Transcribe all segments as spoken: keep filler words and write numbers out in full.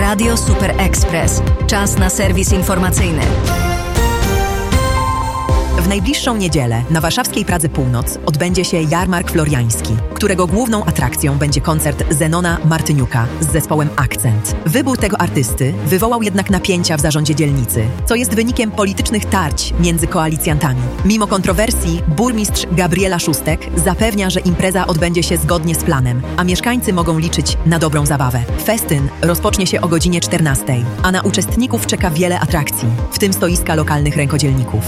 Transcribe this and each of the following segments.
Radio Super Express. Czas na serwis informacyjny. W najbliższą niedzielę na warszawskiej Pradze Północ odbędzie się Jarmark Floriański, którego główną atrakcją będzie koncert Zenona Martyniuka z zespołem Akcent. Wybór tego artysty wywołał jednak napięcia w zarządzie dzielnicy, co jest wynikiem politycznych tarć między koalicjantami. Mimo kontrowersji burmistrz Gabriela Szóstek zapewnia, że impreza odbędzie się zgodnie z planem, a mieszkańcy mogą liczyć na dobrą zabawę. Festyn rozpocznie się o godzinie czternastej, a na uczestników czeka wiele atrakcji, w tym stoiska lokalnych rękodzielników.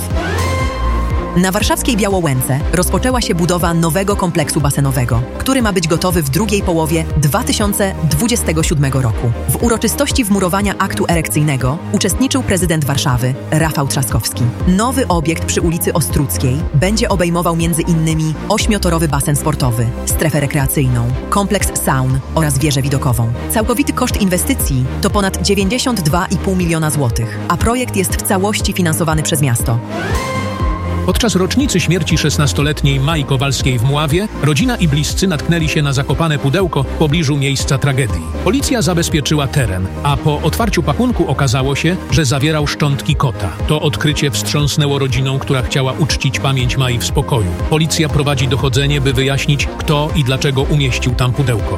Na warszawskiej Białołęce rozpoczęła się budowa nowego kompleksu basenowego, który ma być gotowy w drugiej połowie dwa tysiące dwudziestego siódmego roku. W uroczystości wmurowania aktu erekcyjnego uczestniczył prezydent Warszawy, Rafał Trzaskowski. Nowy obiekt przy ulicy Ostruckiej będzie obejmował między innymi ośmiotorowy basen sportowy, strefę rekreacyjną, kompleks saun oraz wieżę widokową. Całkowity koszt inwestycji to ponad dziewięćdziesiąt dwa i pół miliona złotych, a projekt jest w całości finansowany przez miasto. Podczas rocznicy śmierci szesnastoletniej Mai Kowalskiej w Mławie rodzina i bliscy natknęli się na zakopane pudełko w pobliżu miejsca tragedii. Policja zabezpieczyła teren, a po otwarciu pakunku okazało się, że zawierał szczątki kota. To odkrycie wstrząsnęło rodziną, która chciała uczcić pamięć Mai w spokoju. Policja prowadzi dochodzenie, by wyjaśnić, kto i dlaczego umieścił tam pudełko.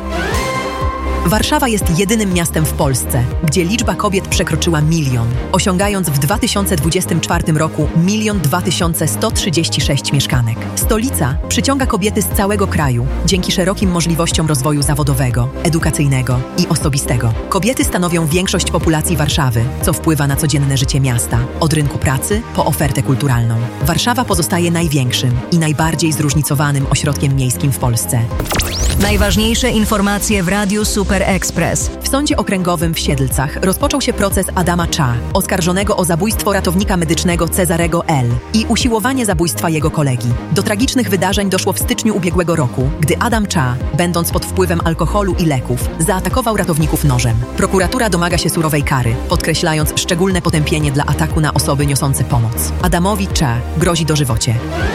Warszawa jest jedynym miastem w Polsce, gdzie liczba kobiet przekroczyła milion, osiągając w dwa tysiące dwudziestym czwartym roku milion dwa tysiące sto trzydzieści sześć mieszkanek. Stolica przyciąga kobiety z całego kraju dzięki szerokim możliwościom rozwoju zawodowego, edukacyjnego i osobistego. Kobiety stanowią większość populacji Warszawy, co wpływa na codzienne życie miasta, od rynku pracy po ofertę kulturalną. Warszawa pozostaje największym i najbardziej zróżnicowanym ośrodkiem miejskim w Polsce. Najważniejsze informacje w Radiu Super Express. W Sądzie Okręgowym w Siedlcach rozpoczął się proces Adama Cza, oskarżonego o zabójstwo ratownika medycznego Cezarego L. i usiłowanie zabójstwa jego kolegi. Do tragicznych wydarzeń doszło w styczniu ubiegłego roku, gdy Adam Cza, będąc pod wpływem alkoholu i leków, zaatakował ratowników nożem. Prokuratura domaga się surowej kary, podkreślając szczególne potępienie dla ataku na osoby niosące pomoc. Adamowi Cza grozi dożywocie.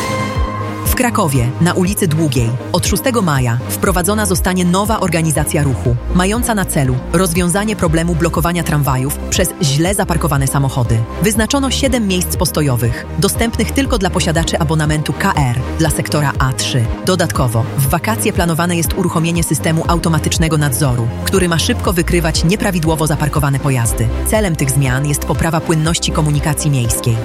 W Krakowie, na ulicy Długiej, od szóstego maja wprowadzona zostanie nowa organizacja ruchu, mająca na celu rozwiązanie problemu blokowania tramwajów przez źle zaparkowane samochody. Wyznaczono siedem miejsc postojowych, dostępnych tylko dla posiadaczy abonamentu K R dla sektora A trzy. Dodatkowo, w wakacje planowane jest uruchomienie systemu automatycznego nadzoru, który ma szybko wykrywać nieprawidłowo zaparkowane pojazdy. Celem tych zmian jest poprawa płynności komunikacji miejskiej.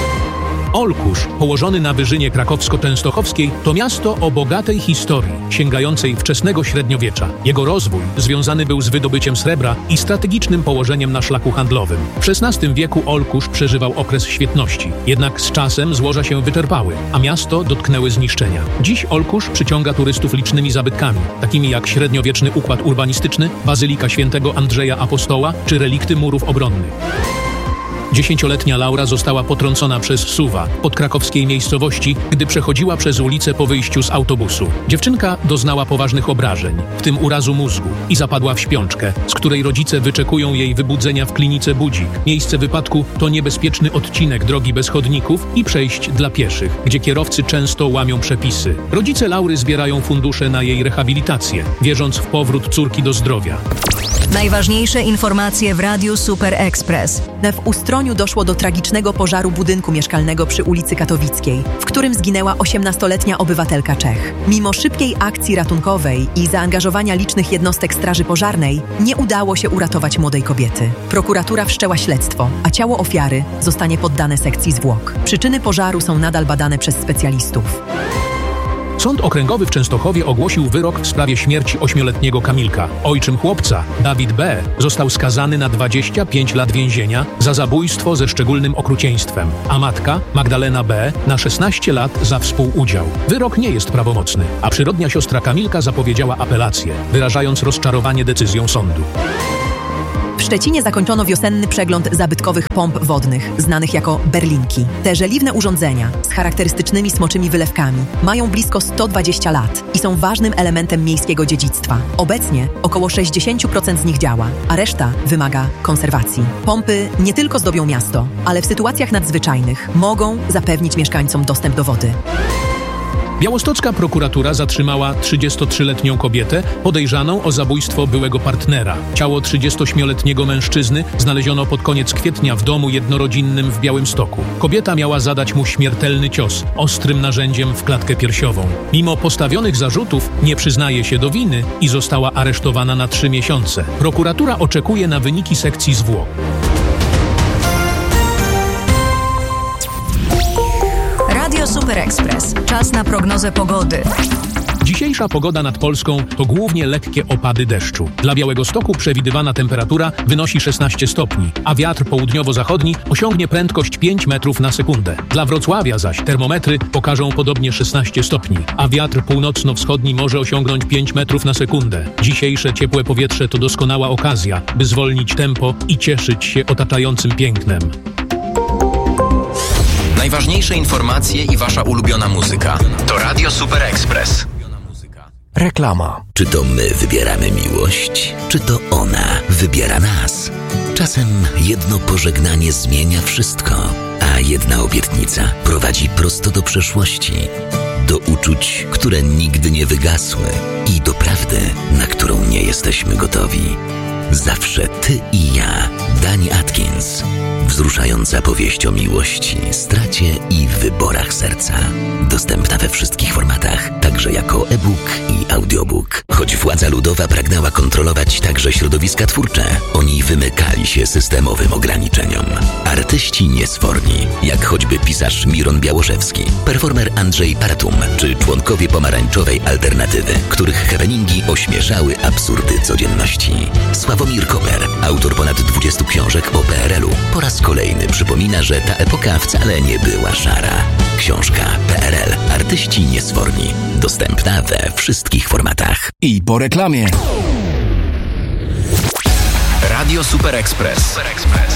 Olkusz, położony na wyżynie krakowsko-częstochowskiej, to miasto o bogatej historii, sięgającej wczesnego średniowiecza. Jego rozwój związany był z wydobyciem srebra i strategicznym położeniem na szlaku handlowym. W szesnastym wieku Olkusz przeżywał okres świetności, jednak z czasem złoża się wyczerpały, a miasto dotknęły zniszczenia. Dziś Olkusz przyciąga turystów licznymi zabytkami, takimi jak średniowieczny układ urbanistyczny, bazylika świętego Andrzeja Apostoła czy relikty murów obronnych. Dziesięcioletnia Laura została potrącona przez suwa pod krakowskiej miejscowości, gdy przechodziła przez ulicę po wyjściu z autobusu. Dziewczynka doznała poważnych obrażeń, w tym urazu mózgu, i zapadła w śpiączkę, z której rodzice wyczekują jej wybudzenia w klinice Budzik. Miejsce wypadku to niebezpieczny odcinek drogi bez chodników i przejść dla pieszych, gdzie kierowcy często łamią przepisy. Rodzice Laury zbierają fundusze na jej rehabilitację, wierząc w powrót córki do zdrowia. Najważniejsze informacje w Radiu Super Express. W Ustroniu doszło do tragicznego pożaru budynku mieszkalnego przy ulicy Katowickiej, w którym zginęła osiemnastoletnia obywatelka Czech. Mimo szybkiej akcji ratunkowej i zaangażowania licznych jednostek straży pożarnej, nie udało się uratować młodej kobiety. Prokuratura wszczęła śledztwo, a ciało ofiary zostanie poddane sekcji zwłok. Przyczyny pożaru są nadal badane przez specjalistów. Sąd Okręgowy w Częstochowie ogłosił wyrok w sprawie śmierci ośmioletniego Kamilka. Ojczym chłopca, Dawid B., został skazany na dwadzieścia pięć lat więzienia za zabójstwo ze szczególnym okrucieństwem, a matka, Magdalena B., na szesnaście lat za współudział. Wyrok nie jest prawomocny, a przyrodnia siostra Kamilka zapowiedziała apelację, wyrażając rozczarowanie decyzją sądu. W Szczecinie zakończono wiosenny przegląd zabytkowych pomp wodnych, znanych jako berlinki. Te żeliwne urządzenia z charakterystycznymi smoczymi wylewkami mają blisko sto dwadzieścia lat i są ważnym elementem miejskiego dziedzictwa. Obecnie około sześćdziesiąt procent z nich działa, a reszta wymaga konserwacji. Pompy nie tylko zdobią miasto, ale w sytuacjach nadzwyczajnych mogą zapewnić mieszkańcom dostęp do wody. Białostocka prokuratura zatrzymała trzydziestotrzyletnią kobietę podejrzaną o zabójstwo byłego partnera. Ciało trzydziestoośmioletniego mężczyzny znaleziono pod koniec kwietnia w domu jednorodzinnym w Białymstoku. Kobieta miała zadać mu śmiertelny cios ostrym narzędziem w klatkę piersiową. Mimo postawionych zarzutów nie przyznaje się do winy i została aresztowana na trzy miesiące. Prokuratura oczekuje na wyniki sekcji zwłok. Radio Super Express. Czas na prognozę pogody. Dzisiejsza pogoda nad Polską to głównie lekkie opady deszczu. Dla Białegostoku przewidywana temperatura wynosi szesnaście stopni, a wiatr południowo-zachodni osiągnie prędkość pięć metrów na sekundę. Dla Wrocławia zaś termometry pokażą podobnie szesnaście stopni, a wiatr północno-wschodni może osiągnąć pięć metrów na sekundę. Dzisiejsze ciepłe powietrze to doskonała okazja, by zwolnić tempo i cieszyć się otaczającym pięknem. Najważniejsze informacje i wasza ulubiona muzyka to Radio Super Express. Reklama. Czy to my wybieramy miłość, czy to ona wybiera nas? Czasem jedno pożegnanie zmienia wszystko, a jedna obietnica prowadzi prosto do przeszłości, do uczuć, które nigdy nie wygasły i do prawdy, na którą nie jesteśmy gotowi. Zawsze ty i ja. Dani Atkins. Wzruszająca powieść o miłości, stracie i wyborach serca. Dostępna we wszystkich formatach, także jako e-book i audiobook. Choć władza ludowa pragnęła kontrolować także środowiska twórcze, oni wymykali się systemowym ograniczeniom. Artyści niesforni, jak choćby pisarz Miron Białoszewski, performer Andrzej Paratum, czy członkowie pomarańczowej alternatywy, których happeningi ośmieszały absurdy codzienności. Sławomir Koper, autor ponad dwudziestu książek o P R L u, po raz kolejny przypomina, że ta epoka wcale nie była szara. Książka P R L. Artyści niesforni. Dostępna we wszystkich formatach. I po reklamie. Radio Super Express. Super Express.